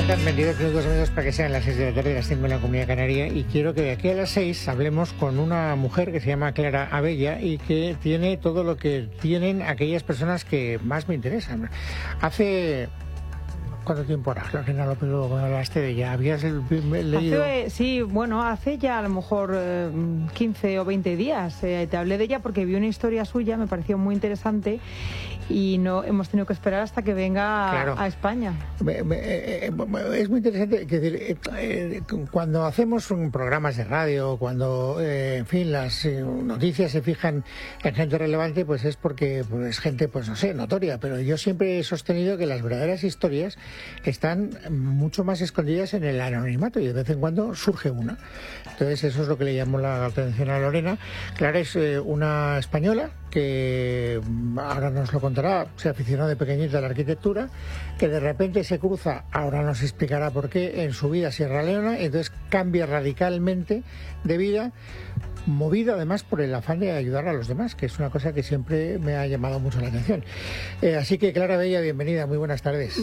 Faltan 22 minutos amigos para que sean las 6 de la tarde, las 5 en la Comunidad Canaria, y quiero que de aquí a las 6 hablemos con una mujer que se llama Clara Abella y que tiene todo lo que tienen aquellas personas que más me interesan. Hace... ¿Cuánto tiempo hará, Lorena López, cuando hablaste de ella? ¿Habías leído? Sí, bueno, hace ya a lo mejor 15 o 20 días te hablé de ella porque vi una historia suya, me pareció muy interesante y no hemos tenido que esperar hasta que venga a España. Es muy interesante, cuando hacemos programas de radio, cuando, en fin, las noticias se fijan en gente relevante, pues es porque es gente, pues no sé, notoria, pero yo siempre he sostenido que las verdaderas historias están mucho más escondidas en el anonimato y de vez en cuando surge una. Entonces eso es lo que le llamó la atención a Lorena. Clara es una española que ahora nos lo contará, se aficionó de pequeñita a la arquitectura, que de repente se cruza, ahora nos explicará por qué, en su vida Sierra Leona, y entonces cambia radicalmente de vida, movida además por el afán de ayudar a los demás, que es una cosa que siempre me ha llamado mucho la atención. Así que Clara Abella, bienvenida, muy buenas tardes.